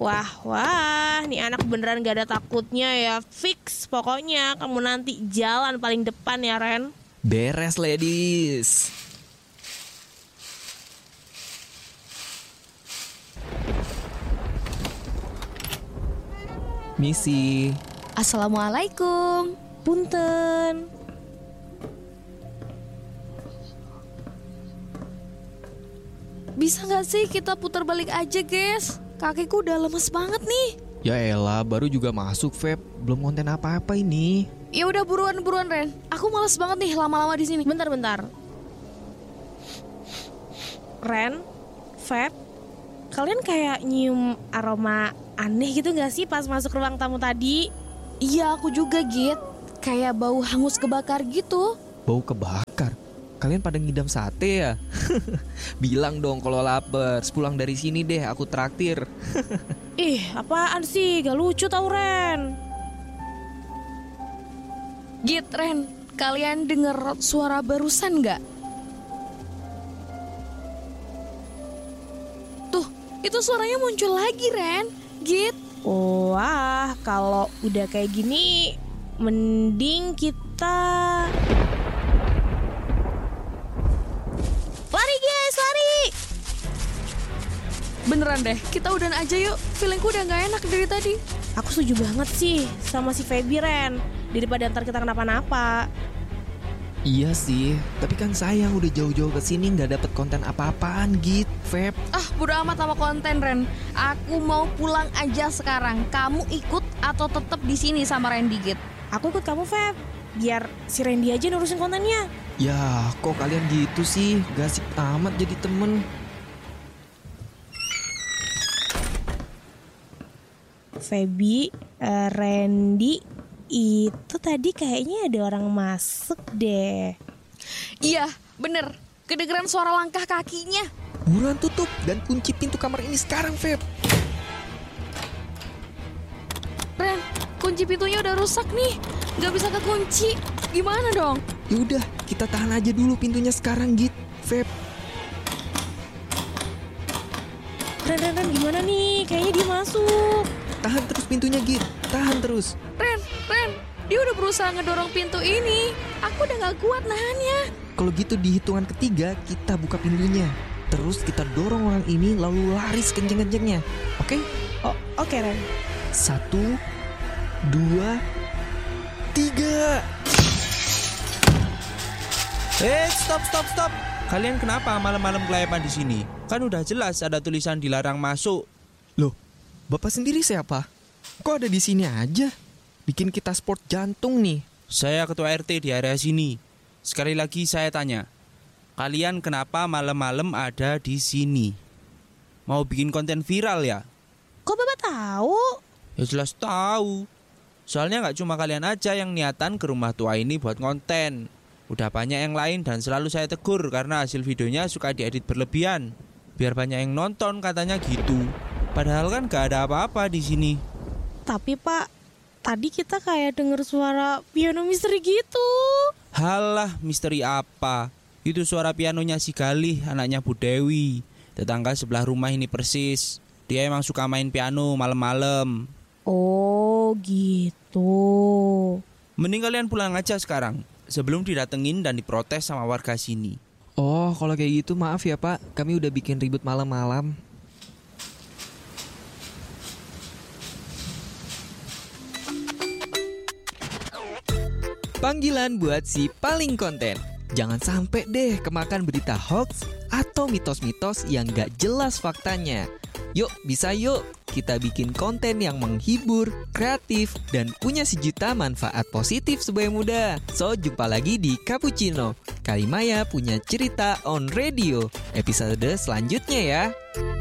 Wah, nih anak beneran gak ada takutnya ya. Fix, pokoknya kamu nanti jalan paling depan ya, Ren. Beres, ladies. Misi. Assalamualaikum. Punten. Bisa gak sih kita putar balik aja, guys? Kakiku udah lemes banget nih. Ya elah, baru juga masuk, Feb. Belum konten apa-apa ini. Ya udah buruan Ren. Aku males banget nih lama-lama di sini. Bentar. Ren, Feb, kalian kayak nyium aroma aneh gitu gak sih pas masuk ruang tamu tadi? Iya, aku juga, Git. Kayak bau hangus kebakar gitu. Bau kebakar? Kalian pada ngidam sate ya? Bilang dong kalau lapar. Sepulang dari sini deh, aku traktir. Ih, apaan sih? Gak lucu tau, Ren. Git, Ren, kalian denger suara barusan gak? Tuh, itu suaranya muncul lagi, Ren. Git. Wah, kalau udah kayak gini, mending kita... Lari guys, lari! Beneran deh, kita udahan aja yuk. Feelingku udah gak enak dari tadi. Aku setuju banget sih sama si Feby, Ren. Daripada ntar kita kenapa-napa. Iya sih, tapi kan sayang udah jauh-jauh ke sini nggak dapet konten apa-apaan gitu, Feb. Ah, bodo amat sama konten, Ren. Aku mau pulang aja sekarang. Kamu ikut atau tetap di sini sama Randy, Git? Aku ikut kamu, Feb. Biar si Randy aja nurusin kontennya. Ya, kok kalian gitu sih? Gak asik amat jadi temen. Feby, Randy, itu tadi kayaknya ada orang masuk deh. Iya, bener. Kedengeran suara langkah kakinya. Buruan tutup dan kunci pintu kamar ini sekarang, Feb. Ren, kunci pintunya udah rusak nih. Gak bisa kekunci. Gimana dong? Yaudah, kita tahan aja dulu pintunya sekarang, Git, Feb. Ren, gimana nih? Kayaknya dia masuk. Tahan terus pintunya, Git. Tahan terus. Ren, dia udah berusaha ngedorong pintu ini. Aku udah gak kuat nahannya. Kalau gitu di hitungan ketiga, kita buka pintunya. Terus kita dorong orang ini lalu lari sekenceng-kencengnya. Oke? Oh, oke, Ren. 1, 2, 3. Stop. Kalian kenapa malam-malam kelayapan di sini? Kan udah jelas ada tulisan dilarang masuk. Loh, Bapak sendiri siapa? Kok ada di sini aja? Bikin kita sport jantung nih. Saya ketua RT di area sini. Sekali lagi saya tanya, kalian kenapa malam-malam ada di sini? Mau bikin konten viral ya? Kok Bapak tahu? Ya jelas tahu. Soalnya nggak cuma kalian aja yang niatan ke rumah tua ini buat konten. Udah banyak yang lain dan selalu saya tegur karena hasil videonya suka diedit berlebihan. Biar banyak yang nonton katanya gitu. Padahal kan nggak ada apa-apa di sini. Tapi Pak, tadi kita kayak denger suara piano misteri gitu. Halah, misteri apa? Itu suara pianonya si Galih, anaknya Bu Dewi. Tetangga sebelah rumah ini persis. Dia emang suka main piano malam-malam. Oh gitu. Mending kalian pulang aja sekarang, sebelum didatengin dan diprotes sama warga sini. Oh, kalau kayak gitu maaf ya Pak, kami udah bikin ribut malam-malam. Panggilan buat si paling konten. Jangan sampai deh kemakan berita hoax atau mitos-mitos yang gak jelas faktanya. Yuk, bisa yuk. Kita bikin konten yang menghibur, kreatif, dan punya sejuta manfaat positif sebagai muda. So, jumpa lagi di Cappuccino. Kalimaya punya cerita on radio. Episode selanjutnya ya.